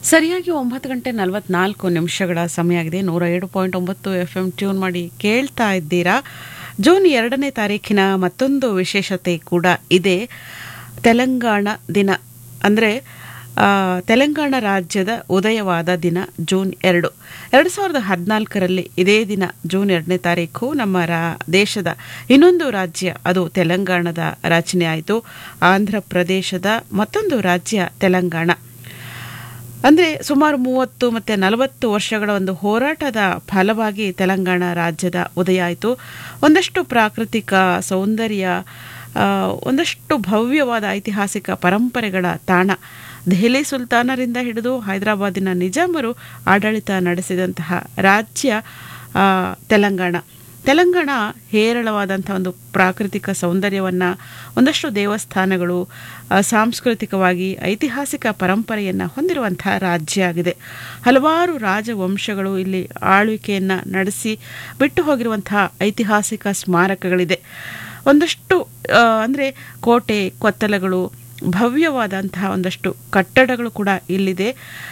ಸರಿಯಾಗಿ 9 ಗಂಟೆ 44 ನಿಮಿಷಗಳ ಸಮಯ ಆಗಿದೆ. 107.9 FM ಟ್ಯೂನ್ ಮಾಡಿ ಕೇಳ್ತಾ ಇದ್ದೀರಾ. ಜೂನ್ 2ನೇ ತಾರೀಖಿನ ಮತ್ತೊಂದು ವಿಶೇಷತೆ ಕೂಡ ಇದೆ. ತೆಲಂಗಾಣ ದಿನ ಅಂದರೆ ತೆಲಂಗಾಣ ರಾಜ್ಯದ ಉದಯವಾದ ದಿನ ಜೂನ್ 2. 2014ರಲ್ಲಿ ಇದೇ ದಿನ ಜೂನ್ 2ನೇ ತಾರೀಖು ನಮ್ಮ ದೇಶದ ಇನ್ನೊಂದು ರಾಜ್ಯ ಅದು ತೆಲಂಗಾಣದ ರಚನೆ ಆಯಿತು. ಆಂಧ್ರ ಪ್ರದೇಶದ ಮತ್ತೊಂದು ರಾಜ್ಯ ತೆಲಂಗಾಣ. ಅಂದರೆ ಸುಮಾರು 30 ಮತ್ತು 40 ವರ್ಷಗಳ ಒಂದು ಹೋರಾಟದ ಫಲವಾಗಿ ತೆಲಂಗಾಣ ರಾಜ್ಯದ ಉದಯ ಆಯಿತು. ಒಂದಷ್ಟು ಪ್ರಾಕೃತಿಕ ಸೌಂದರ್ಯ, ಒಂದಷ್ಟು ಭವ್ಯವಾದ ಐತಿಹಾಸಿಕ ಪರಂಪರೆಗಳ ತಾಣ. ದೆಹಲಿ ಸುಲ್ತಾನರಿಂದ ಹಿಡಿದು ಹೈದರಾಬಾದಿನ ನಿಜಾಮರು ಆಡಳಿತ ನಡೆಸಿದಂತಹ ರಾಜ್ಯ ತೆಲಂಗಾಣ. ತೆಲಂಗಾಣ ಹೇರಳವಾದಂಥ ಒಂದು ಪ್ರಾಕೃತಿಕ ಸೌಂದರ್ಯವನ್ನು, ಒಂದಷ್ಟು ದೇವಸ್ಥಾನಗಳು, ಸಾಂಸ್ಕೃತಿಕವಾಗಿ ಐತಿಹಾಸಿಕ ಪರಂಪರೆಯನ್ನು ಹೊಂದಿರುವಂಥ ರಾಜ್ಯ ಆಗಿದೆ. ಹಲವಾರು ರಾಜವಂಶಗಳು ಇಲ್ಲಿ ಆಳ್ವಿಕೆಯನ್ನು ನಡೆಸಿ ಬಿಟ್ಟು ಹೋಗಿರುವಂತಹ ಐತಿಹಾಸಿಕ ಸ್ಮಾರಕಗಳಿದೆ. ಒಂದಷ್ಟು ಅಂದರೆ ಕೋಟೆ ಕೊತ್ತಲಗಳು, ಭವ್ಯವಾದಂತಹ ಒಂದಷ್ಟು ಕಟ್ಟಡಗಳು ಕೂಡ ಇಲ್ಲಿದೆ.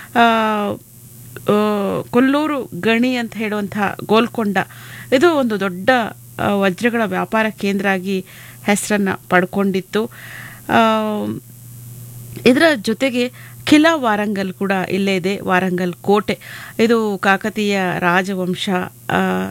ಕೊಲ್ಲೂರು ಗಣಿ ಅಂತ ಹೇಳುವಂತಹ ಗೋಲ್ಕೊಂಡ ಇದು ಒಂದು ದೊಡ್ಡ ವಜ್ರಗಳ ವ್ಯಾಪಾರ ಕೇಂದ್ರ ಆಗಿ ಹೆಸರನ್ನು ಪಡ್ಕೊಂಡಿತ್ತು. ಇದರ ಜೊತೆಗೆ ಖಿಲಾ ವಾರಂಗಲ್ ಕೂಡ ಇಲ್ಲೇ ಇದೆ. ವಾರಂಗಲ್ ಕೋಟೆ ಇದು ಕಾಕತೀಯ ರಾಜವಂಶ